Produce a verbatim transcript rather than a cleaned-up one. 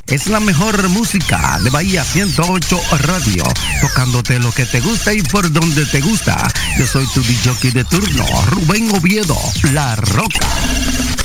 Es la mejor música de Bahía ciento ocho Radio, tocándote lo que te gusta y por donde te gusta. Yo soy tu D J de turno, Rubén Oviedo, La Roca.